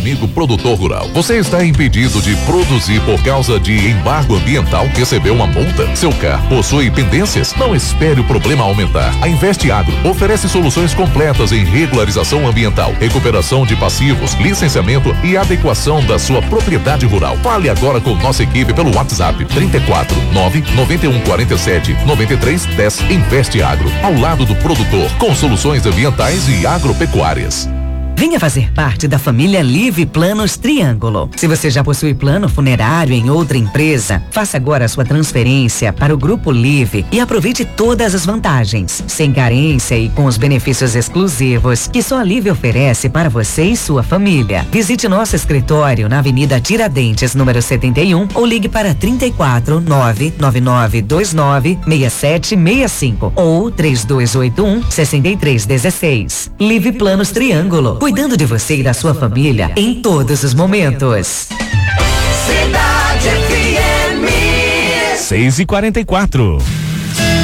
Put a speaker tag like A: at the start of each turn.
A: amigo produtor rural. Você está impedido de produzir por causa de embargo ambiental? Recebeu uma multa? Seu carro possui pendências? Não espere o problema aumentar. A Investe Agro oferece soluções completas em regularização ambiental, recuperação de passivos, licenciamento e adequação da sua propriedade rural. Fale agora com nossa equipe pelo WhatsApp 34 991 47 93 10. Investe Agro, ao lado do produtor, com soluções ambientais e agropecuárias.
B: Venha fazer parte da família Live Planos Triângulo. Se você já possui plano funerário em outra empresa, faça agora a sua transferência para o Grupo Live e aproveite todas as vantagens, sem carência e com os benefícios exclusivos que só a Live oferece para você e sua família. Visite nosso escritório na Avenida Tiradentes, número 71, ou ligue para 34 99929 6765 ou 3281 6316. Live Planos Triângulo, cuidando de você e da sua família em todos os momentos.
C: Cidade FM
D: 6h44.